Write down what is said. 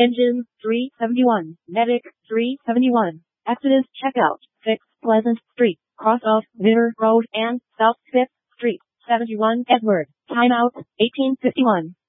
Engine 371, Medic 371, Exodus checkout 6 Pleasant Street, cross of River Road and South 5th Street, 71 Edward, timeout 1851.